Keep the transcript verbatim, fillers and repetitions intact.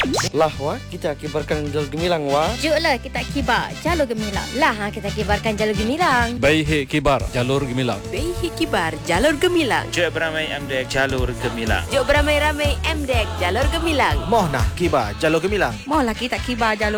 Lah wah, kita kibarkan jalur gemilang wah. Juklah kita kibar jalur gemilang. Lah ha, kita kibarkan jalur gemilang. Bayi kibar jalur gemilang. Bayi kibar jalur gemilang. Jok beramai M D X jalur gemilang. Jok beramai-ramai M D X jalur gemilang. Moh nah kibar jalur gemilang. Mohlah kita kibar jalur